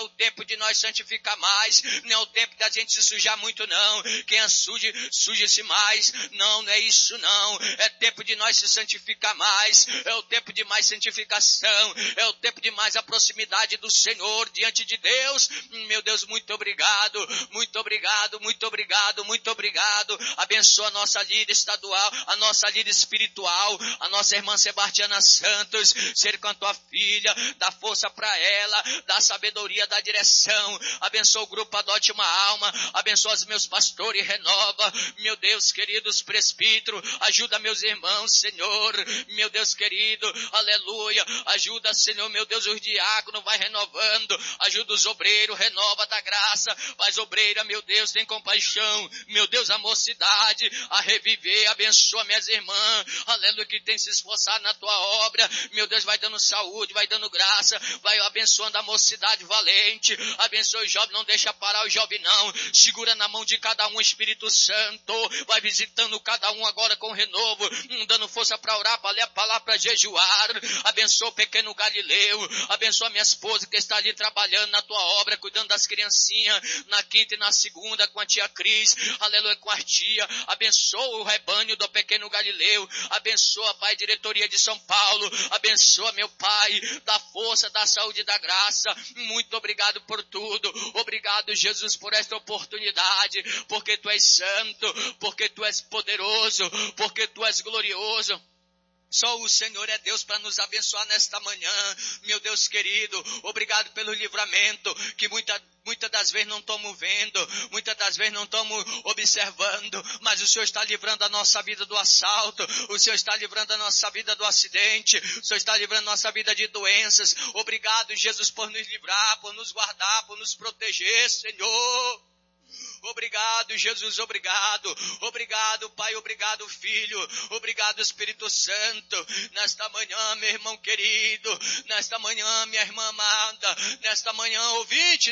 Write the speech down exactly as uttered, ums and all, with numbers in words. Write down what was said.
o tempo de nós santificar mais, não é o tempo da gente se sujar muito não, quem é sujo, suje-se mais, não, não é isso não, é tempo de nós se santificar mais, é o tempo de mais santificação, é o tempo de mais a proximidade do Senhor diante de Deus. Meu Deus, muito obrigado, muito obrigado, muito obrigado, muito obrigado. Abençoa a nossa líder estadual, a nossa líder espiritual, a nossa irmã Sebastiana Santos, ser com a tua filha, dá força para ela, dá sabedoria, dá direção. Abençoa o grupo Adote uma Alma, abençoa os meus pastores, renova, meu Deus querido, os presbíteros, ajuda meus irmãos, Senhor, meu Deus querido, aleluia, ajuda, Senhor, meu Deus, os diáconos, vai renovando, ajuda os obreiros, renova da graça, faz obreira, meu Deus, tem compaixão, meu Deus, a mocidade, a reviver, abençoa minhas irmãs, aleluia, que tem se esforçado na tua obra, meu Deus, vai dando saúde, vai dando graça, vai abençoando a mocidade valente, abençoa o jovem, não deixa parar o jovem não, segura na mão de cada um, Espírito Santo, vai visitando cada um agora com renovo, dando força para orar, para ler a palavra, para jejuar, abençoa o pequeno Galileu, abençoa minha esposa que está ali trabalhando na tua obra, cuidando das criancinhas, na quinta e na segunda, com a tia Cris, aleluia, com a tia, abençoa o rebanho do pequeno Galileu, abençoa, Pai, diretoria de São Paulo, abençoa, meu Pai, da força, da saúde e da graça, muito obrigado por tudo, obrigado, Jesus, por esta oportunidade, porque Tu és santo, porque Tu és poderoso, porque Tu és glorioso. Só o Senhor é Deus para nos abençoar nesta manhã, meu Deus querido, obrigado pelo livramento, que muita, muitas das vezes não estamos vendo, muitas das vezes não estamos observando, mas o Senhor está livrando a nossa vida do assalto, o Senhor está livrando a nossa vida do acidente, o Senhor está livrando a nossa vida de doenças. Obrigado, Jesus, por nos livrar, por nos guardar, por nos proteger, Senhor. Obrigado, Jesus, obrigado, obrigado, Pai, obrigado, Filho, obrigado, Espírito Santo, nesta manhã, meu irmão querido, nesta manhã, minha irmã amada, nesta manhã, ouvinte